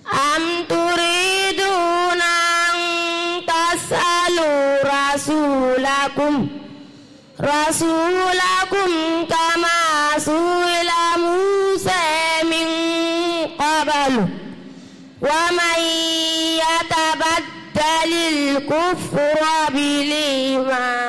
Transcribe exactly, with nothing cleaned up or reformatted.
أم تريدون أن تسألوا رسولكم رسولكم كما سئل موسى من قبل ومن يتبدل الكفر بالإيمان